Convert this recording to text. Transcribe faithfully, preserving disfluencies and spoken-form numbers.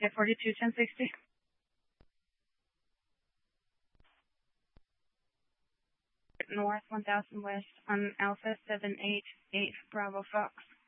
Yeah, forty-two, ten sixty. North, one thousand west on Alpha seven eight eight Bravo Fox.